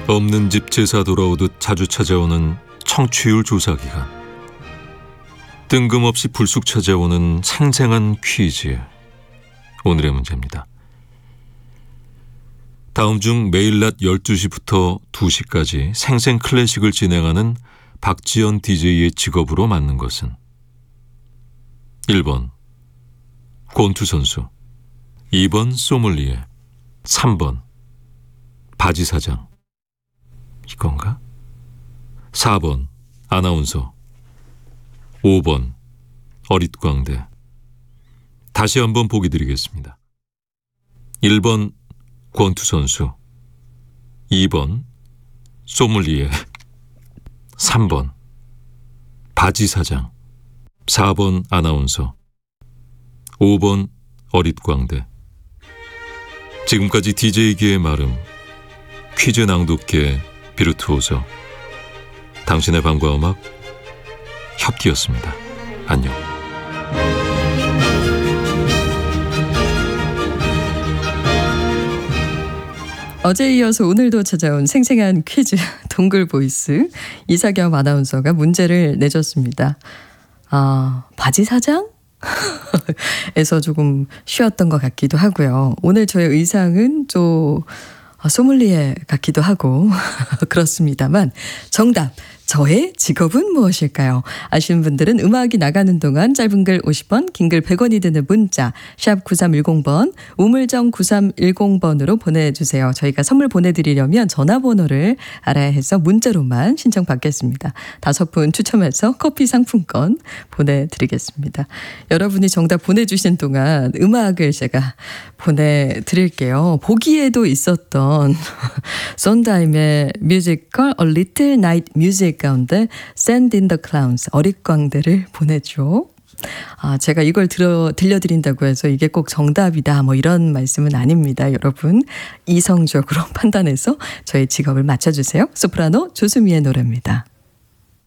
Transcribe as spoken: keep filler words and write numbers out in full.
없는 집 제사 돌아오듯 자주 찾아오는 청취율 조사 기간. 뜬금없이 불쑥 찾아오는 생생한 퀴즈. 오늘의 문제입니다. 다음 중 매일 낮 열두 시부터 두 시까지 생생 클래식을 진행하는 박지연 디제이의 직업으로 맞는 것은? 일 번 권투 선수, 이 번 소믈리에, 삼 번 바지 사장. 이건가? 사 번 아나운서, 오 번 어릿광대. 다시 한번 보기 드리겠습니다. 일 번 권투 선수, 이 번 소믈리에, 삼 번 바지 사장, 사 번 아나운서, 오 번 어릿광대. 지금까지 디제이계의 마름, 퀴즈 낭독계 비르투오소, 당신의 방과 음악 협기였습니다. 안녕. 어제에 이어서 오늘도 찾아온 생생한 퀴즈 동글 보이스 이사겸 아나운서가 문제를 내줬습니다. 아, 바지 사장? 에서 조금 쉬었던 것 같기도 하고요. 오늘 저의 의상은 좀 소믈리에 같기도 하고 그렇습니다만 정답, 저의 직업은 무엇일까요? 아시는 분들은 음악이 나가는 동안 짧은 글 오십 원, 긴 글 백 원이 드는 문자 샵 구삼일공 번, 우물정 구삼일공 번으로 보내주세요. 저희가 선물 보내드리려면 전화번호를 알아야 해서 문자로만 신청받겠습니다. 다섯 분 추첨해서 커피 상품권 보내드리겠습니다. 여러분이 정답 보내주신 동안 음악을 제가 보내드릴게요. 보기에도 있었던 썬다임의 뮤지컬 A Little Night Music 가운데 Sand in the Clouds, 어릿광대를 보내줘. 아, 제가 이걸 들어, 들려드린다고 해서 이게 꼭 정답이다 뭐 이런 말씀은 아닙니다. 여러분 이성적으로 판단해서 저희 직업을 맞춰주세요. 소프라노 조수미의 노래입니다.